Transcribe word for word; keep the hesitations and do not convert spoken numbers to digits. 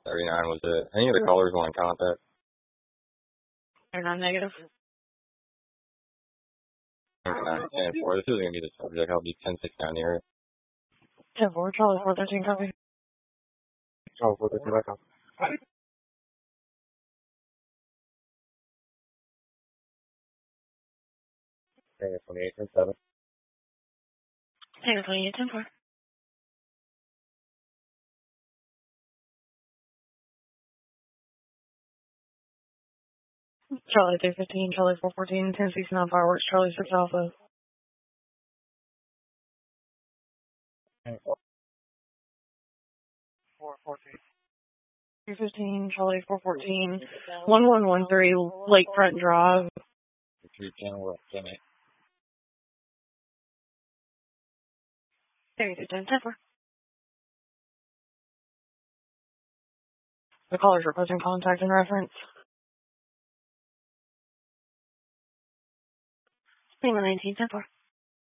thirty-nine was it. Any of the callers want contact? They're not negative. thirty-nine, ten four. This isn't going to be the subject. I'll be ten six down here. ten four, Charlie four thirteen, copy. Charlie four thirteen, back on. Tango twenty-eight, ten seven. Tango twenty-eight, ten four. Charlie three fifteen, Charlie four fourteen, ten sixty-nine fireworks, Charlie six Alpha. four fourteen. three fifteen, Charlie four fourteen, one one one three, Lakefront Drive. three ten, we're up, ten eight. thirty-two, ten four. The caller's requesting contact and reference. Lima nineteen, ten four.